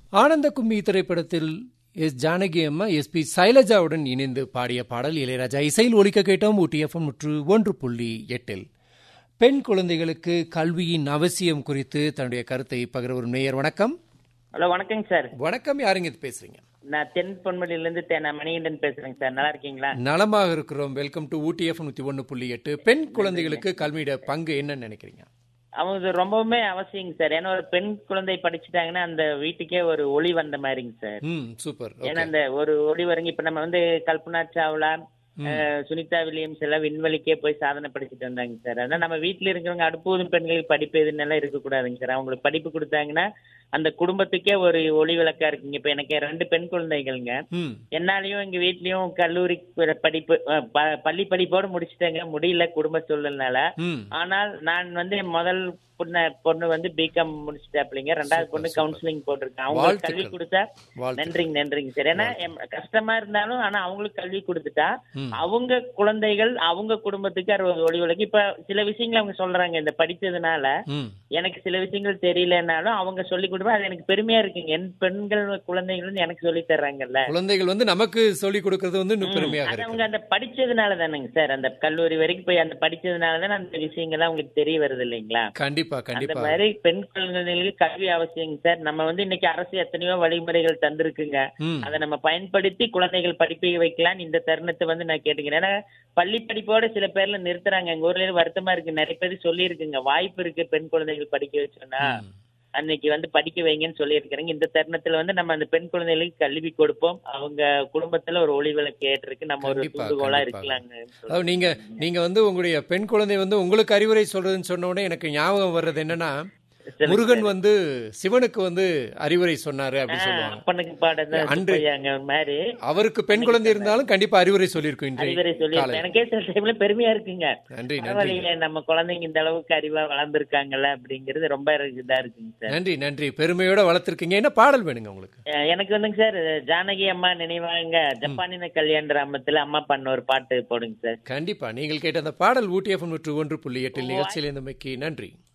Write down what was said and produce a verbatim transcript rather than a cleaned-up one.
ஆனந்த கும்மி திரைப்படத்தில் எஸ் ஜானகி அம்மா S B சைலஜாவுடன் இணைந்து பாடிய பாடல் இளையராஜா இசையில் ஒலிக்க கேட்டோம். ஊட்டி எஃப்எம் நூற்று ஒன்று புள்ளி எட்டில் பெண் குழந்தைகளுக்கு கல்வியின் அவசியம் குறித்து தன்னுடைய கருத்தை பகிர ஒரு நேயர். வணக்கம். ஹலோ, வணக்கங்க சார். வணக்கம். யாருங்க இது பேசுறீங்க? நான் தென் பொன்மொழியிலிருந்து நான் மணிகண்டன் பேசுறேங்க சார். நல்லா இருக்கீங்களா? நலமாக இருக்கிறோம். வெல்கம் டு ஊட்டி எஃப்எம் நூற்றி ஒன்று புள்ளி எட்டு. பெண் குழந்தைகளுக்கு கல்வியோட பங்கு என்னன்னு நினைக்கிறீங்க? அவங்க ரொம்பவுமே அவசியங்க சார். ஏன்னா ஒரு பெண் குழந்தை படிச்சுட்டாங்கன்னா அந்த வீட்டுக்கே ஒரு ஒளி வந்த மாதிரிங்க சார். சூப்பர். ஏன்னா அந்த ஒரு ஒளி வருங்க. இப்ப நம்ம வந்து கல்பனா சாவ்லா, சுனிதா வில்லியம்ஸ் எல்லாம் விண்வெளிக்கே போய் சாதனை படிச்சுட்டு வந்தாங்க சார். அதான் நம்ம வீட்டுல இருக்கிறவங்க அடுப்பூதும் பெண்களுக்கு படிப்பு எதுன்னு எல்லாம் இருக்கக்கூடாதுங்க சார். அவங்களுக்கு படிப்பு கொடுத்தாங்கன்னா அந்த குடும்பத்துக்கே ஒரு ஒளி விளக்கா இருக்குங்க. இப்ப எனக்கு ரெண்டு பெண் குழந்தைகள்ங்க. என்னாலையும் எங்க வீட்லயும் கல்லூரி படிப்பு பள்ளி படிப்போடு முடிச்சுட்டேங்க. முடியல குடும்ப சூழல்னால. ஆனால் நான் வந்து முதல் பொண்ணு பொண்ணு வந்து பிகாம் முடிச்சுட்டாப்லிங்க. ரெண்டாவது பொண்ணு கவுன்சிலிங் போட்டிருக்கேன். அவங்களுக்கு கல்வி கொடுத்தா நன்றிங்க நன்றிங்க சார். ஏன்னா கஷ்டமா இருந்தாலும் ஆனா அவங்களுக்கு கல்வி கொடுத்துட்டா அவங்க குழந்தைகள் அவங்க குடும்பத்துக்கு அறுபது ஒளி விளக்கு. இப்ப சில விஷயங்கள் அவங்க சொல்றாங்க, இந்த படிச்சதுனால எனக்கு சில விஷயங்கள் தெரியலனாலும் அவங்க சொல்லி கொடுப்பா. அது எனக்கு பெருமையா இருக்குங்க. என் பெண்கள் குழந்தைகள் எனக்கு சொல்லி தர்றாங்கல்ல. குழந்தைகள் வந்து நமக்கு சொல்லி கொடுக்கறது வந்து இன்னும் பெருமையா இருக்கு. அவங்க அந்த படிச்சதுனால தானேங்க சார். அந்த கல்லூரி வரைக்கும் போய் அந்த படிச்சதுனால தானே அந்த விஷயங்கள்லாம் அவங்களுக்கு தெரிய வருது இல்லைங்களா? கண்டிப்பா. அந்த மாதிரி பெண் குழந்தைகளுக்கு கல்வி அவசியங்க சார். நம்ம வந்து இன்னைக்கு அரசு எத்தனையோ வழிமுறைகள் தந்திருக்குங்க. அதை நம்ம பயன்படுத்தி குழந்தைகள் படிப்பை வைக்கலாம். இந்த தருணத்தை வந்து நான் கேட்டுக்கிறேன். ஏன்னா பள்ளி படிப்போட சில பேர்ல நிறுத்துறாங்க. எங்க ஊர்ல வருத்தமா இருக்கு. நிறைய பேர் சொல்லி இருக்குங்க, வாய்ப்பு இருக்கு பெண் குழந்தைகள் படிக்க வச்சோன்னா அன்னைக்கு வந்து படிக்க வைங்கன்னு சொல்லி இருக்கிறேங்க. இந்த தருணத்துல வந்து நம்ம அந்த பெண் குழந்தைகளுக்கு கல்வி கொடுப்போம். அவங்க குடும்பத்துல ஒரு ஒளி விளக்கு ஏற்றிருக்கு நம்ம ஒரு தூண்டுகோலா இருக்கலாங்க. நீங்க நீங்க வந்து உங்களுடைய பெண் குழந்தை வந்து உங்களுக்கு அறிவுரை சொல்றதுன்னு சொன்ன உடனே எனக்கு ஞாபகம் வர்றது என்னன்னா, முருகன் வந்து சிவனுக்கு வந்து அறிவுரை சொன்னாரு அப்படி சொல்லுவாங்க. அப்பனுக்கு பாடுறது அன்று மாதிரி அவருக்கு பெண் குழந்தை இருந்தாலும் கண்டிப்பா அறிவுரை சொல்லியிருக்கும். அறிவுரை சொல்லி எனக்கே சில டைம்ல பெருமையா இருக்குங்க. நன்றி. நம்ம குழந்தைங்க இந்த அளவுக்கு அறிவா வளர்ந்துருக்காங்கல்ல அப்படிங்கிறது ரொம்ப இதா இருக்குங்க சார். நன்றி நன்றி. பெருமையோட வளர்த்திருக்கீங்க. என்ன பாடல் வேணுங்க உங்களுக்கு? எனக்கு வந்துங்க சார் ஜானகி அம்மா நினைவாங்க ஜப்பானின கல்யாண ராமத்துல அம்மா பண்ண ஒரு பாட்டு போடுங்க சார். கண்டிப்பா. நீங்கள் கேட்ட அந்த பாடல் ஊட்டி எஃப்எம் நூற்று ஒன்று புள்ளி எட்டில் நிகழ்ச்சியில் இருந்தமைக்கு நன்றி.